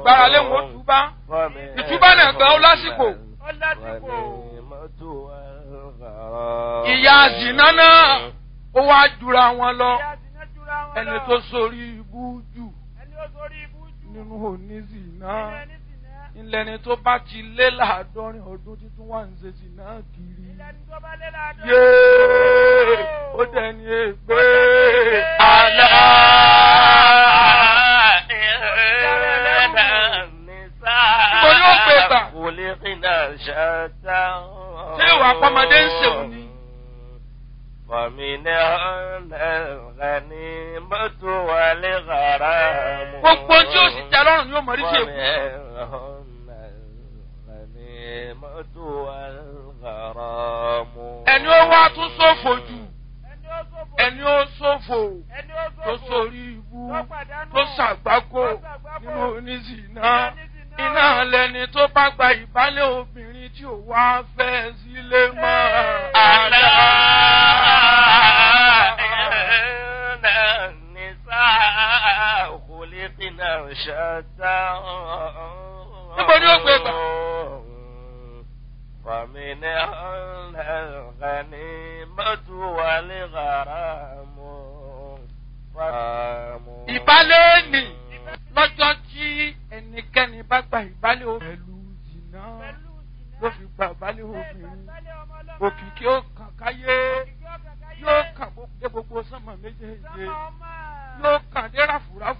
gbára lé wọn túbá ìtúbá náà gan ó lásìkò. ìyá zìnà náà ó wá jura wọn lọ ẹni tó sórí ibú jù nínú onízìnà ìlẹ́ni tó bá ti lé láàádọ́rin ọdún títún wà ń ṣe zìnà kiri yéé ó dẹni ègbé àlá. Ibo ni ó gbé gbà? Ṣé ìwà àpamọ́dé ń ṣèwò ni? Gbogbo tí ó sì jẹ́ lọ́rùn yóò mọ̀ rí sí èkó. Ẹni ó wá tún ṣòfò jù. Ẹni ó ṣòfò tó sórí ibú tó ṣàgbákò nínú oníṣìná. Iná lẹni tó bá gba ìbálẹ̀ obìnrin tí ò wá fẹ́ sílé mọ́. Àlá níbo ni ó gbé gbà? Ìbálẹ̀ nì lọ́jọ́ tí ẹnikẹ́ni bá gba ìbálẹ̀ obìnrin jìnnà ló fi gba ìbálẹ̀ obìnrin òkìkí ó kàn káyé yóò kàn dé gbogbo sánmà méjèèjì yóò kàn dé ráfùráfù.